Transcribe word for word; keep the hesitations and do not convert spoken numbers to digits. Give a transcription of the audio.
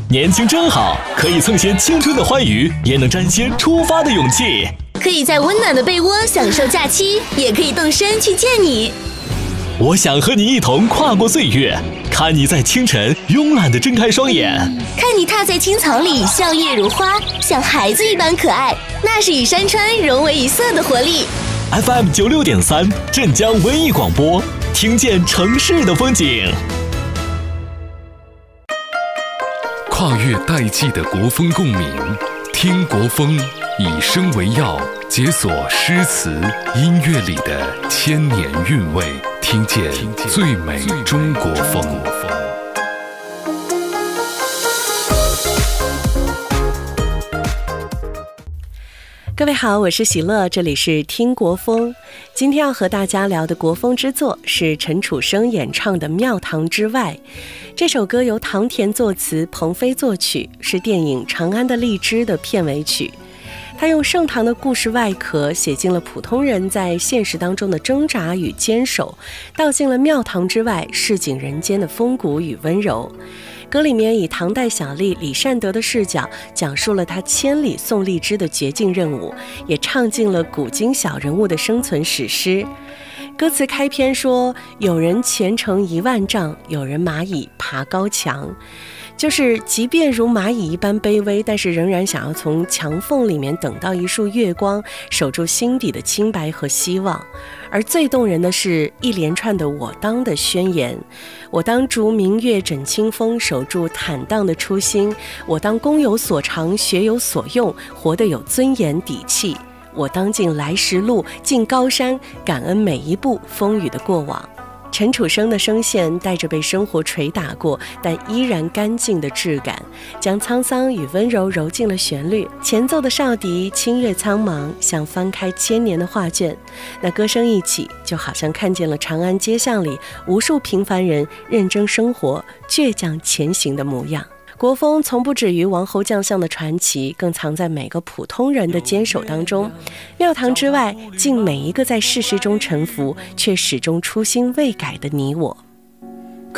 年轻真好，可以蹭些青春的欢愉，也能沾些出发的勇气。 可以在温暖的被窝享受假期，也可以动身去见你。 我想和你一同跨过岁月，看你在清晨慵懒地睁开双眼， 看你踏在青草里笑靥如花，像孩子一般可爱，那是与山川融为一色的活力。 F M 九六点三，镇江文艺广播，听见城市的风景。 跨越代际的国风共鸣，听国风，以声为药，解锁诗词音乐里的千年韵味，听见最美中国风。 各位好，我是喜乐，这里是听国风。今天要和大家聊的国风之作是陈楚生演唱的《庙堂之外》。这首歌由唐田作词，彭飞作曲，是电影《长安的荔枝》的片尾曲。他用盛唐的故事外壳写进了普通人在现实当中的挣扎与坚守，道尽了庙堂之外市井人间的风骨与温柔。歌里面以唐代小吏李善德的视角，讲述了他千里送荔枝的绝境任务，也唱尽了古今小人物的生存史诗。歌词开篇说，有人前程一万丈，有人蚂蚁爬高墙，就是即便如蚂蚁一般卑微，但是仍然想要从墙缝里面等到一束月光，守住心底的清白和希望。而最动人的是一连串的我当的宣言，我当逐明月枕清风，守住坦荡的初心，我当功有所长，学有所用，活得有尊严底气，我当尽来时路，进高山，感恩每一步风雨的过往。陈楚生的声线带着被生活捶打过但依然干净的质感，将沧桑与温柔揉进了旋律。前奏的哨笛清越苍茫，像翻开千年的画卷，那歌声一起，就好像看见了长安街巷里无数平凡人认真生活、倔强前行的模样。国风从不止于王侯将相的传奇，更藏在每个普通人的坚守当中。庙堂之外，敬每一个在世事中沉浮却始终初心未改的你我。